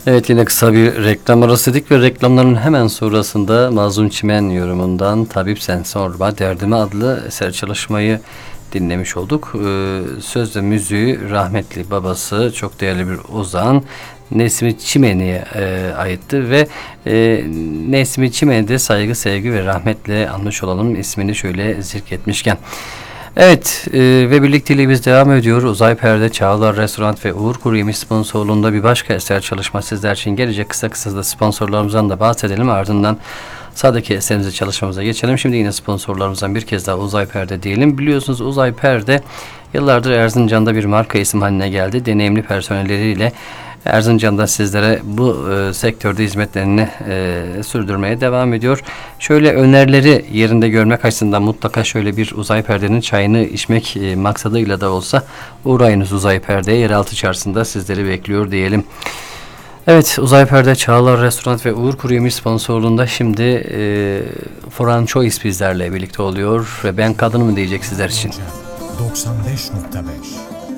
Evet, yine kısa bir reklam arası dedik ve reklamların hemen sonrasında Mazlum Çimen yorumundan Tabip Sen Sorma Derdime adlı eser çalışmayı dinlemiş olduk. Söz ve müziği rahmetli babası, çok değerli bir ozan Nesmi Çimen'e aitti ve Nesmi Çimen'i de saygı, sevgi ve rahmetle anmış olalım, ismini şöyle zikretmişken. Evet, ve birlikteliğimiz devam ediyor. Uzay Perde, Çağlar Restoran ve Uğur Kuru Yemiş sponsorluğunda bir başka eser çalışma sizler için gelecek. Kısa da sponsorlarımızdan da bahsedelim. Ardından sağdaki eserimize, çalışmamıza geçelim. Şimdi yine sponsorlarımızdan bir kez daha Uzay Perde diyelim. Biliyorsunuz Uzay Perde yıllardır Erzincan'da bir marka isim haline geldi. Deneyimli personelleriyle Erzincan'da sizlere bu sektörde hizmetlerini sürdürmeye devam ediyor. Şöyle önerileri yerinde görmek açısından mutlaka şöyle bir Uzay Perde'nin çayını içmek maksadıyla da olsa uğrayınız Uzay Perde'ye. Yeraltı çarşısında sizleri bekliyor diyelim. Evet, Uzay Perde, Çağlar Restoran ve Uğur Kuru Yemiş sponsorluğunda şimdi Foran Choice bizlerle birlikte oluyor ve ben kadınım diyecek sizler için. 95.5